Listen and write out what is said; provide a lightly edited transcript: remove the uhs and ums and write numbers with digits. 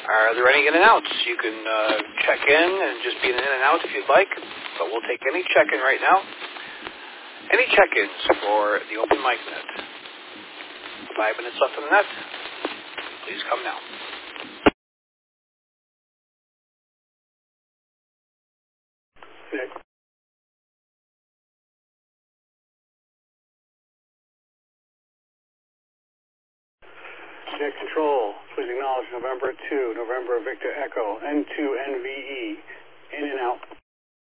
Are there any in and outs? You can check in and just be an in and out if you'd like, but we'll take any check-in right now. Any check-ins for the Open Mic Minute? 5 minutes left on the net. Please come now. Nick. Nick Control, please acknowledge November 2, November Victor Echo, N2 NVE, in and out.